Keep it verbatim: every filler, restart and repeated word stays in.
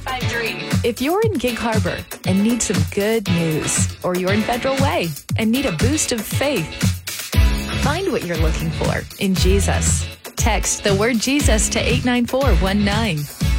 five three. If you're in Gig Harbor and need some good news, or you're in Federal Way and need a boost of faith, find what you're looking for in Jesus. Text the word Jesus to eight nine four one nine.